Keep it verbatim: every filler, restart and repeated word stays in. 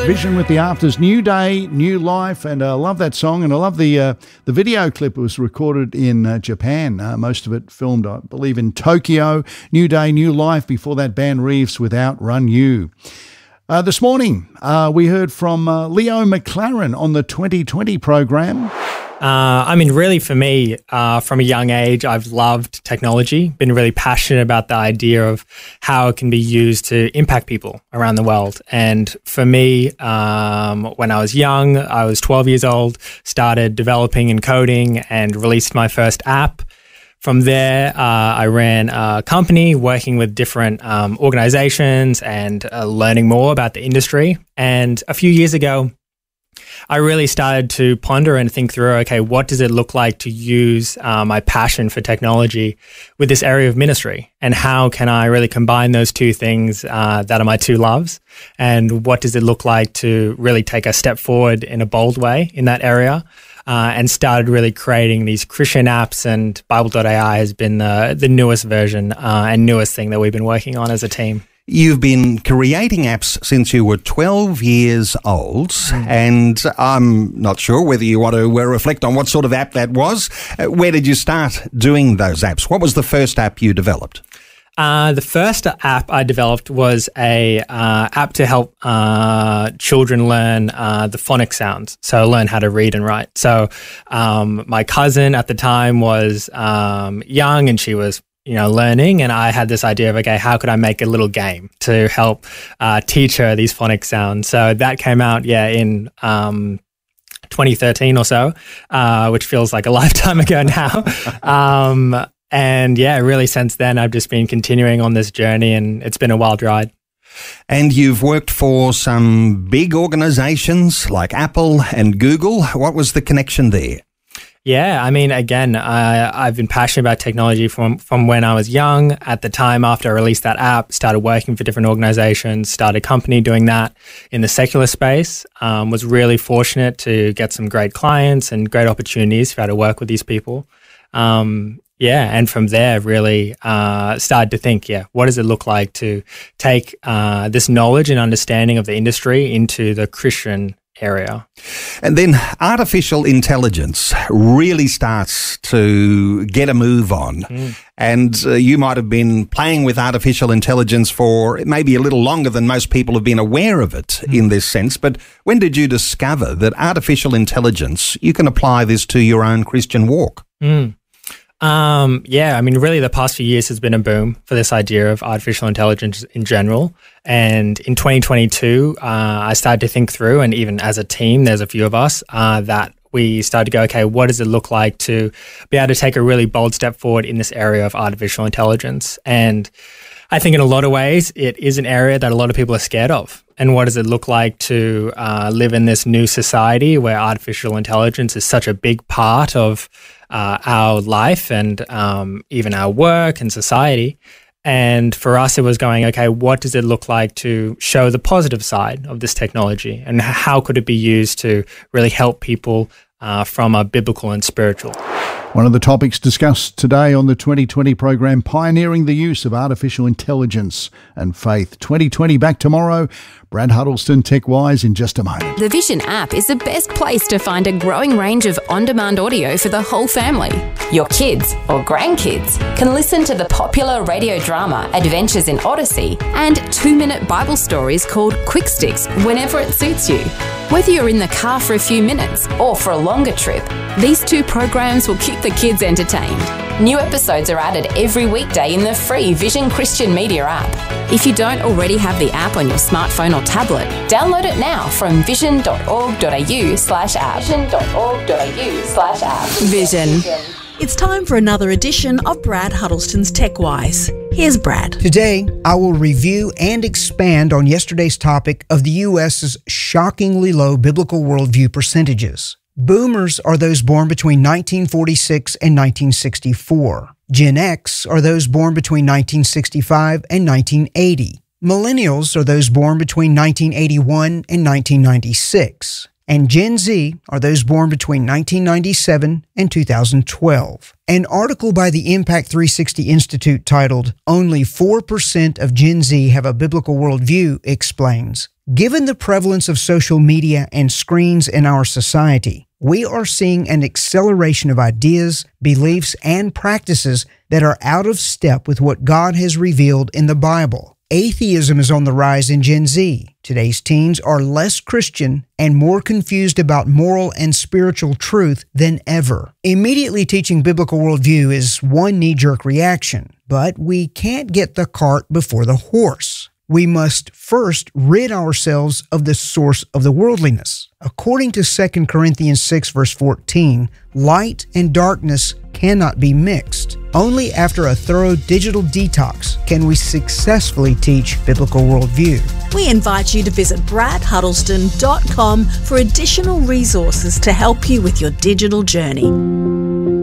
Vision with the Afters, new day, new life, and I uh, love that song, and I love the uh, the video clip. It was recorded in uh, Japan, uh, most of it filmed, I believe, in Tokyo. New day, new life. Before that, Band Reeves with Outrun You. Uh, this morning, uh, we heard from uh, Leo McLaren on the twenty twenty program. Uh, I mean, really for me, uh, from a young age, I've loved technology, been really passionate about the idea of how it can be used to impact people around the world. And for me, um, when I was young, I was twelve years old, started developing and coding and released my first app. From there, uh, I ran a company working with different um, organizations and uh, learning more about the industry. And a few years ago, I really started to ponder and think through, okay, what does it look like to use uh, my passion for technology with this area of ministry? And how can I really combine those two things uh, that are my two loves? And what does it look like to really take a step forward in a bold way in that area? Uh, and started really creating these Christian apps, and Bible dot A I has been the, the newest version uh, and newest thing that we've been working on as a team. You've been creating apps since you were twelve years old, mm. and I'm not sure whether you want to uh, reflect on what sort of app that was. Uh, where did you start doing those apps? What was the first app you developed? Uh, the first app I developed was a uh, app to help uh, children learn uh, the phonic sounds, so learn how to read and write. So um, my cousin at the time was um, young, and she was you know, learning, and I had this idea of, okay, how could I make a little game to help uh, teach her these phonic sounds? So that came out, yeah, in um, twenty thirteen or so, uh, which feels like a lifetime ago now. um, and yeah, really since then, I've just been continuing on this journey, and it's been a wild ride. And you've worked for some big organizations like Apple and Google. What was the connection there? Yeah, I mean, again, uh, I've been passionate about technology from, from when I was young. At the time after I released that app, started working for different organizations, started a company doing that in the secular space, um, was really fortunate to get some great clients and great opportunities for how to work with these people. Um, yeah, and from there really uh, started to think, yeah, what does it look like to take uh, this knowledge and understanding of the industry into the Christian area. And then artificial intelligence really starts to get a move on. Mm. And uh, you might have been playing with artificial intelligence for maybe a little longer than most people have been aware of it mm. in this sense. But when did you discover that artificial intelligence, you can apply this to your own Christian walk? Mm. Um, yeah, I mean, really the past few years has been a boom for this idea of artificial intelligence in general. And in twenty twenty-two, uh, I started to think through, and even as a team, there's a few of us uh, that we started to go, okay, what does it look like to be able to take a really bold step forward in this area of artificial intelligence? And I think in a lot of ways, it is an area that a lot of people are scared of. And what does it look like to uh, live in this new society where artificial intelligence is such a big part of uh, our life and um, even our work and society? And for us, it was going, okay, what does it look like to show the positive side of this technology? And how could it be used to really help people uh, from a biblical and spiritual? One of the topics discussed today on the twenty twenty program, pioneering the use of artificial intelligence and faith. twenty twenty back tomorrow. Brad Huddleston, TechWise, in just a moment. The Vision app is the best place to find a growing range of on-demand audio for the whole family. Your kids or grandkids can listen to the popular radio drama Adventures in Odyssey and two-minute Bible stories called Quick Sticks whenever it suits you. Whether you're in the car for a few minutes or for a longer trip, these two programs will keep the kids entertained. New episodes are added every weekday in the free Vision Christian Media app. If you don't already have the app on your smartphone or tablet, download it now from vision.org.au slash app. vision.org.au slash app. Vision. It's time for another edition of Brad Huddleston's TechWise. Here's Brad. Today, I will review and expand on yesterday's topic of the U S's shockingly low biblical worldview percentages. Boomers are those born between nineteen forty-six and nineteen sixty-four. Gen X are those born between nineteen sixty-five and nineteen eighty. Millennials are those born between nineteen eighty-one and nineteen ninety-six. and Gen Z are those born between nineteen ninety-seven and two thousand twelve. An article by the Impact three sixty Institute titled, "Only four percent of Gen Z Have a Biblical Worldview," explains, given the prevalence of social media and screens in our society, we are seeing an acceleration of ideas, beliefs, and practices that are out of step with what God has revealed in the Bible. Atheism is on the rise in Gen Z. Today's teens are less Christian and more confused about moral and spiritual truth than ever. Immediately teaching biblical worldview is one knee-jerk reaction, but we can't get the cart before the horse. We must first rid ourselves of the source of the worldliness. According to Second Corinthians six, verse fourteen, light and darkness cannot be mixed. Only after a thorough digital detox can we successfully teach biblical worldview. We invite you to visit brad huddleston dot com for additional resources to help you with your digital journey.